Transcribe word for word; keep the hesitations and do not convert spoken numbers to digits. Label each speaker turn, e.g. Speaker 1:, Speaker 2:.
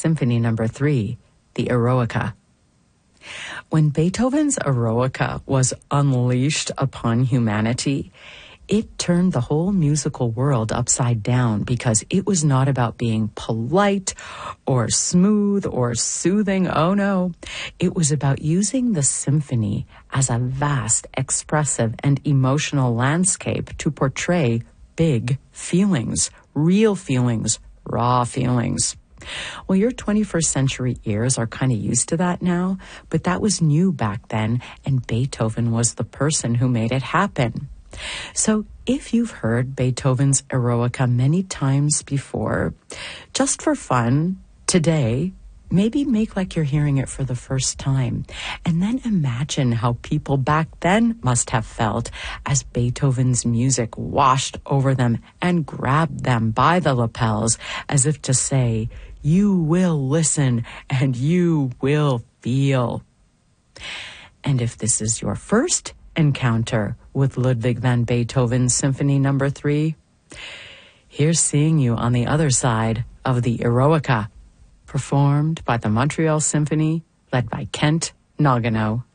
Speaker 1: Symphony Number three, the Eroica. When Beethoven's Eroica was unleashed upon humanity, it turned the whole musical world upside down because it was not about being polite or smooth or soothing. Oh no, it was about using the symphony as a vast, expressive, and emotional landscape to portray big feelings, real feelings, raw feelings. Well, your twenty-first century ears are kind of used to that now, but that was new back then, and Beethoven was the person who made it happen. So if you've heard Beethoven's Eroica many times before, just for fun, today, maybe make like you're hearing it for the first time, and then imagine how people back then must have felt as Beethoven's music washed over them and grabbed them by the lapels as if to say, you will listen and you will feel. And if this is your first encounter with Ludwig van Beethoven's Symphony Number three, here's seeing you on the other side of the Eroica, performed by the Montreal Symphony, led by Kent Nagano.